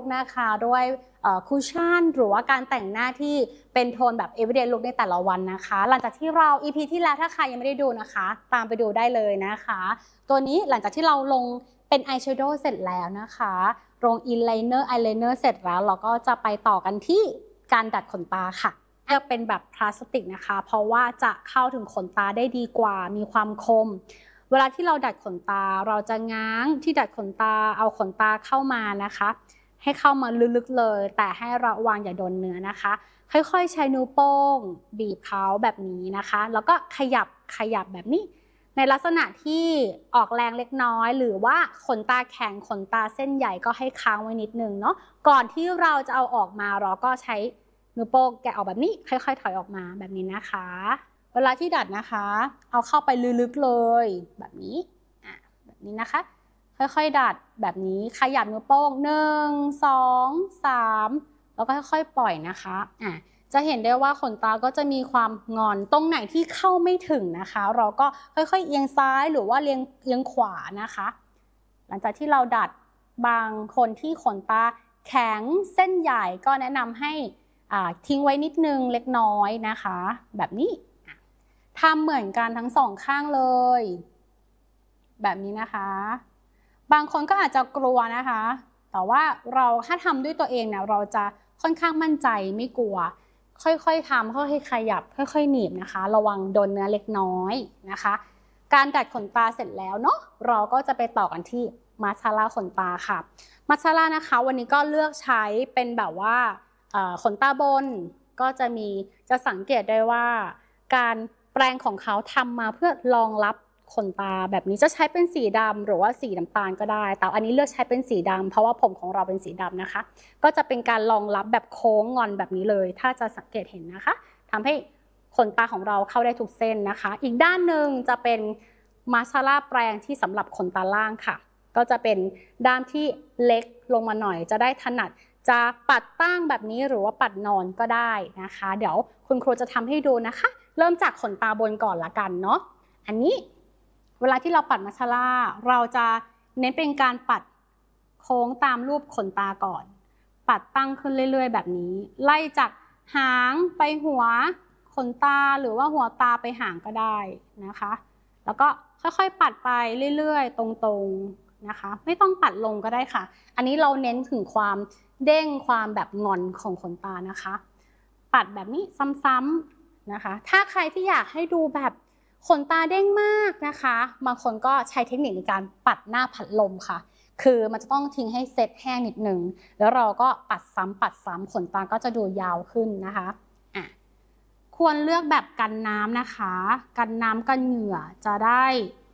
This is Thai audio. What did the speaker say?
นะคะด้วยคุชชั่นหรือว่าการแต่งหน้าที่เป็นโทนแบบ everyday look ในแต่ละวันนะคะหลังจากที่เรา EP ที่แล้วถ้าใครยังไม่ได้ดูนะคะตามไปดูได้เลยนะคะตัวนี้หลังจากที่เราลงเป็นอายแชโดว์เสร็จแล้วนะคะลงอินไลเนอร์เสร็จแล้วเราก็จะไปต่อกันที่การดัดขนตาค่ะเลือกเป็นแบบพลาสติกนะคะเพราะว่าจะเข้าถึงขนตาได้ดีกว่ามีความคมเวลาที่เราดัดขนตาเราจะง้างที่ดัดขนตาเอาขนตาเข้ามานะคะให้เข้ามาลึกๆเลยแต่ให้ระวังอย่าโดนเนื้อนะคะค่อยๆใช้นิ้วโป้งบีบเขาแบบนี้นะคะแล้วก็ขยับแบบนี้ในลักษณะที่ออกแรงเล็กน้อยหรือว่าขนตาแข็งขนตาเส้นใหญ่ก็ให้ค้างไว้นิดนึงเนาะก่อนที่เราจะเอาออกมาเราก็ใช้นิ้วโป้งแกะออกแบบนี้ค่อยๆถอยออกมาแบบนี้นะคะเวลาที่ดัดนะคะเอาเข้าไปลึกๆเลยแบบนี้แบบนี้นะคะค่อยๆดัดแบบนี้ขยับนิ้วโป้ง1 2 3แล้วก็ค่อยๆปล่อยนะคะจะเห็นได้ว่าขนตาก็จะมีความงอนตรงไหนที่เข้าไม่ถึงนะคะเราก็ค่อยๆเอียงซ้ายหรือว่าเอียงขวานะคะหลังจากที่เราดัดบางคนที่ขนตาแข็งเส้นใหญ่ก็แนะนำให้ทิ้งไว้นิดนึงเล็กน้อยนะคะแบบนี้ทำเหมือนกันทั้งสองข้างเลยแบบนี้นะคะบางคนก็อาจจะกลัวนะคะแต่ว่าถ้าทำด้วยตัวเองเนี่ยเราจะค่อนข้างมั่นใจไม่กลัวค่อยๆทำค่อยๆขยับค่อยๆหนีบนะคะระวังโดนเนื้อเล็กน้อยนะคะการดัดขนตาเสร็จแล้วเนาะเราก็จะไปต่อกันที่มาสคาร่าขนตาค่ะมาสคาร่านะคะวันนี้ก็เลือกใช้เป็นแบบว่าขนตาบนก็จะสังเกตได้ว่าการแปรงของเขาทำมาเพื่อรองรับขนตาแบบนี้จะใช้เป็นสีดำหรือว่าสีน้ำตาลก็ได้แต่อันนี้เลือกใช้เป็นสีดำเพราะว่าผมของเราเป็นสีดำนะคะก็จะเป็นการรองรับแบบโค้งงอนแบบนี้เลยถ้าจะสังเกตเห็นนะคะทำให้ขนตาของเราเข้าได้ทุกเส้นนะคะอีกด้านหนึ่งจะเป็นมาสคาร่าแปรงที่สำหรับขนตาล่างค่ะก็จะเป็นด้านที่เล็กลงมาหน่อยจะได้ถนัดจะปัดตั้งแบบนี้หรือว่าปัดนอนก็ได้นะคะเดี๋ยวคุณครูจะทำให้ดูนะคะเริ่มจากขนตาบนก่อนละกันเนาะอันนี้เวลาที่เราปัดมาสคาร่าเราจะเน้นเป็นการปัดโค้งตามรูปขนตาก่อนปัดตั้งขึ้นเรื่อยๆแบบนี้ไล่จากหางไปหัวขนตาหรือว่าหัวตาไปหางก็ได้นะคะแล้วก็ค่อยๆปัดไปเรื่อยๆตรงๆนะคะไม่ต้องปัดลงก็ได้ค่ะอันนี้เราเน้นถึงความเด้งความแบบงอนของขนตานะคะปัดแบบนี้ซ้ำๆนะคะถ้าใครที่อยากให้ดูแบบขนตาเด้งมากนะคะบางคนก็ใช้เทคนิคในการปัดหน้าพัดลมค่ะคือมันจะต้องทิ้งให้เซตแห้งนิดนึงแล้วเราก็ปัดซ้ำขนตาก็จะดูยาวขึ้นนะคะควรเลือกแบบกันน้ำนะคะกันน้ำกันเหงื่อจะได้